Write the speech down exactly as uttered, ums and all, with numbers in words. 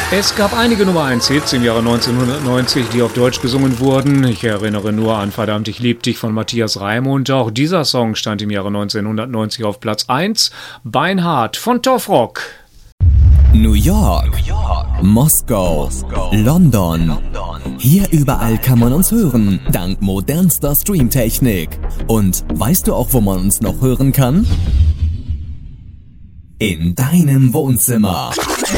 Es gab einige Nummer eins Hits im Jahre neunzehnhundertneunzig, die auf Deutsch gesungen wurden. Ich erinnere nur an Verdammt, ich lieb dich von Matthias Raimund. Auch dieser Song stand im Jahre neunzehnhundertneunzig auf Platz eins. Beinhard von Toffrock. New York, New York, Moskau, Moskau, London. London. Hier überall kann man uns hören, dank modernster Streamtechnik. Und weißt du auch, wo man uns noch hören kann? In deinem Wohnzimmer.